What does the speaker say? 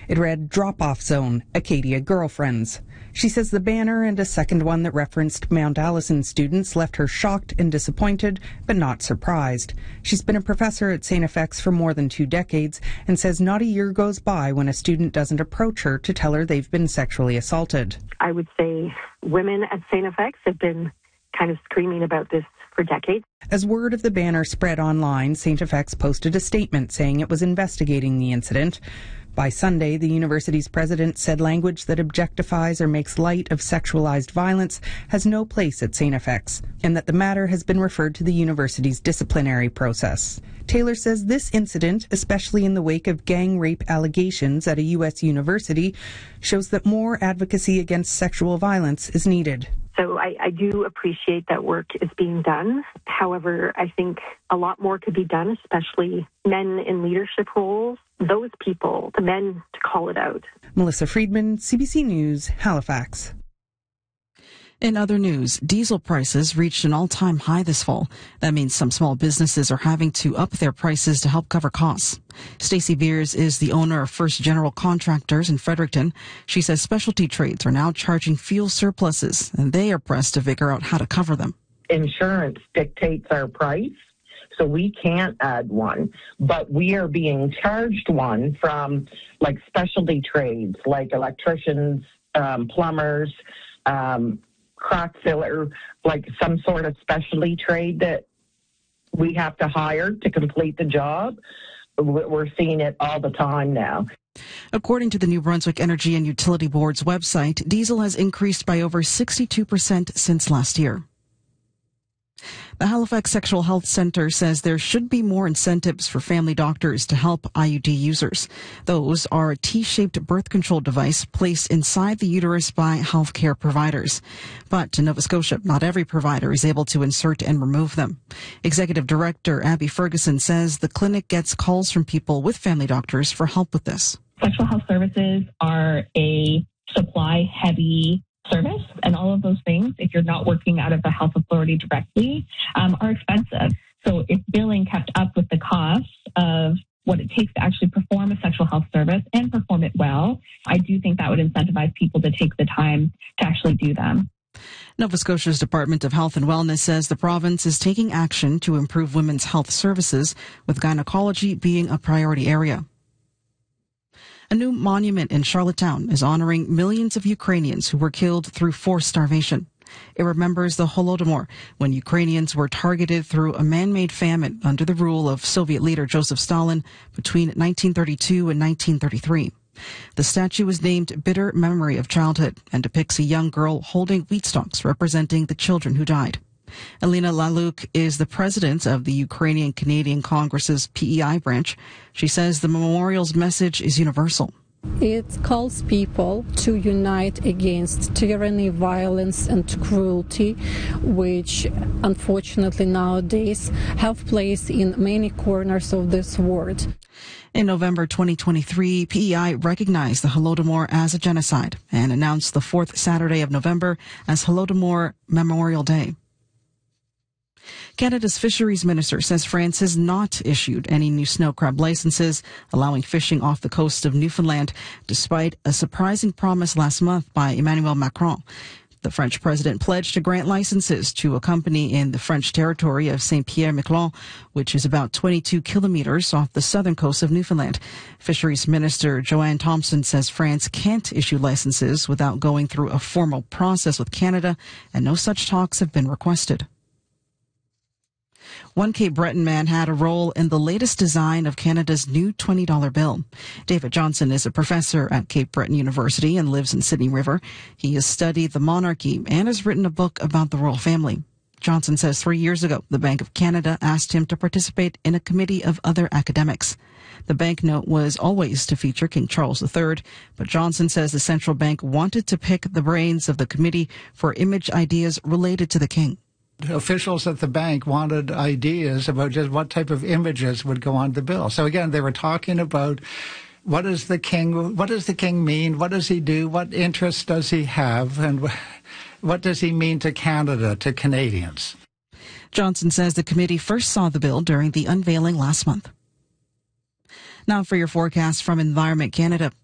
It read, "Drop-off zone, Acadia girlfriends." She says the banner and a second one that referenced Mount Allison students left her shocked and disappointed, but not surprised. She's been a professor at St. FX for more than 2 decades and says not a year goes by when a student doesn't approach her to tell her they've been sexually assaulted. I would say women at St. FX have been kind of screaming about this for decades. As word of the banner spread online, St. FX posted a statement saying it was investigating the incident. By Sunday, the university's president said language that objectifies or makes light of sexualized violence has no place at St. FX, and that the matter has been referred to the university's disciplinary process. Taylor says this incident, especially in the wake of gang rape allegations at a U.S. university, shows that more advocacy against sexual violence is needed. So I do appreciate that work is being done. However, I think a lot more could be done, especially men in leadership roles. Those people, the men, to call it out. Melissa Friedman, CBC News, Halifax. In other news, diesel prices reached an all-time high this fall. That means some small businesses are having to up their prices to help cover costs. Stacey Beers is the owner of First General Contractors in Fredericton. She says specialty trades are now charging fuel surpluses, and they are pressed to figure out how to cover them. Insurance dictates our price, so we can't add one, but we are being charged one from like specialty trades, like electricians, plumbers, crack filler, like some sort of specialty trade that we have to hire to complete the job. We're seeing it all the time now. According to the New Brunswick Energy and Utility Board's website, diesel has increased by over 62% since last year. The Halifax Sexual Health Centre says there should be more incentives for family doctors to help IUD users. Those are a T-shaped birth control device placed inside the uterus by healthcare providers. But in Nova Scotia, not every provider is able to insert and remove them. Executive Director Abby Ferguson says the clinic gets calls from people with family doctors for help with this. Sexual health services are a supply-heavy service, and all of those things, if you're not working out of a health authority directly, are expensive. So if billing kept up with the cost of what it takes to actually perform a sexual health service and perform it well, I do think that would incentivize people to take the time to actually do them. Nova Scotia's Department of Health and Wellness says the province is taking action to improve women's health services, with gynecology being a priority area. A new monument in Charlottetown is honoring millions of Ukrainians who were killed through forced starvation. It remembers the Holodomor, when Ukrainians were targeted through a man-made famine under the rule of Soviet leader Joseph Stalin between 1932 and 1933. The statue is named Bitter Memory of Childhood and depicts a young girl holding wheat stalks representing the children who died. Elena Laluk is the president of the Ukrainian Canadian Congress's PEI branch. She says the memorial's message is universal. It calls people to unite against tyranny, violence, and cruelty, which unfortunately nowadays have place in many corners of this world. In November 2023, PEI recognized the Holodomor as a genocide and announced the fourth Saturday of November as Holodomor Memorial Day. Canada's fisheries minister says France has not issued any new snow crab licenses, allowing fishing off the coast of Newfoundland, despite a surprising promise last month by Emmanuel Macron. The French president pledged to grant licenses to a company in the French territory of Saint-Pierre-Miquelon, which is about 22 kilometers off the southern coast of Newfoundland. Fisheries Minister Joanne Thompson says France can't issue licenses without going through a formal process with Canada, and no such talks have been requested. One Cape Breton man had a role in the latest design of Canada's new $20 bill. David Johnson is a professor at Cape Breton University and lives in Sydney River. He has studied the monarchy and has written a book about the royal family. Johnson says 3 years ago, the Bank of Canada asked him to participate in a committee of other academics. The banknote was always to feature King Charles III, but Johnson says the central bank wanted to pick the brains of the committee for image ideas related to the king. Officials at the bank wanted ideas about just what type of images would go on the bill. So again, they were talking about what does the king mean? What does he do? What interests does he have? And what does he mean to Canada, to Canadians? Johnson says the committee first saw the bill during the unveiling last month. Now for your forecast from Environment Canada.